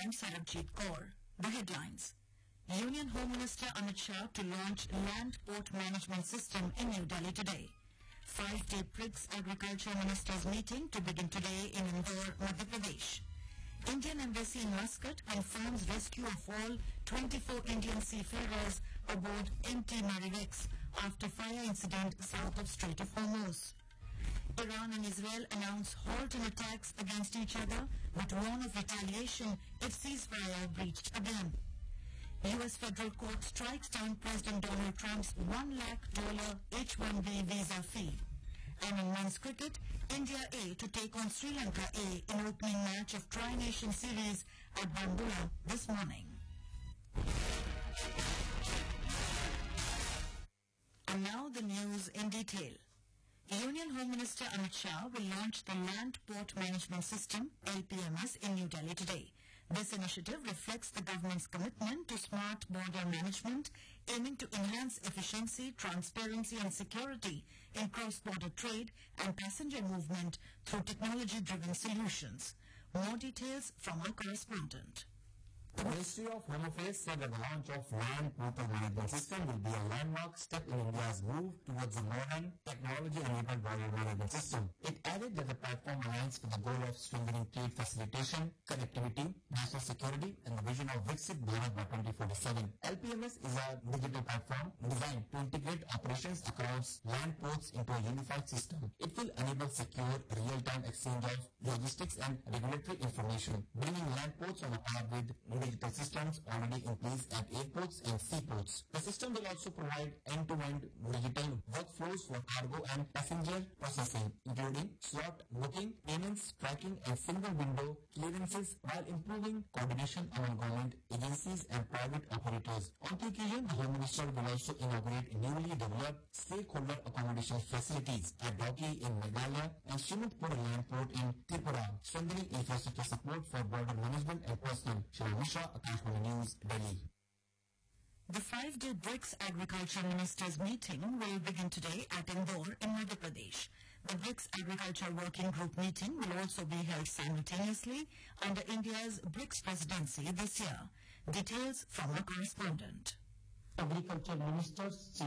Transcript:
I'm Sarabjit Kaur. The headlines. Union Home Minister Amit Shah to launch Land Port Management System in New Delhi today. 5-day BRICS Agriculture Ministers meeting to begin today in Indore, Madhya Pradesh. Indian Embassy in Muscat confirms rescue of all 24 Indian seafarers aboard MT Marivex after fire incident south of Strait of Hormuz. Iran and Israel announce halt in attacks against each other but warn of retaliation if ceasefire breached again. U.S. federal court strikes down President Donald Trump's $1 lakh H-1B visa fee. And in men's cricket, India A to take on Sri Lanka A in opening match of Tri-Nation Series at Bambula this morning. And now the news in detail. Union Home Minister Amit Shah will launch the Land Port Management System, LPMS, in New Delhi today. This initiative reflects the government's commitment to smart border management, aiming to enhance efficiency, transparency and security in cross-border trade and passenger movement through technology-driven solutions. More details from our correspondent. The Ministry of Home Affairs said that the launch of Land Port Management System will be a landmark step in India's move towards a modern, technology-enabled border management system. It added that the platform aligns with the goal of strengthening trade facilitation, connectivity, national security, and the vision of Viksit Bharat by 2047. LPMS is a digital platform designed to integrate operations across land ports into a unified system. It will enable secure, real-time exchange of logistics and regulatory information, bringing land ports on a par with digital systems already in place at airports and seaports. The system will also provide end-to-end digital workflows for cargo and passenger processing, including slot booking, payments, tracking, and single-window clearances, while improving coordination among government agencies and private operators. On the occasion, the Home Minister will also inaugurate newly developed stakeholder accommodation facilities at Dauki in Meghalaya and Srimatpur Land Port in Tripura, strengthening infrastructure support for border management and personnel. Akashvani News, Delhi. The 5-day BRICS Agriculture Ministers meeting will begin today at Indore in Madhya Pradesh. The BRICS Agriculture Working Group meeting will also be held simultaneously under India's BRICS presidency this year. Details from our correspondent. Agriculture Ministers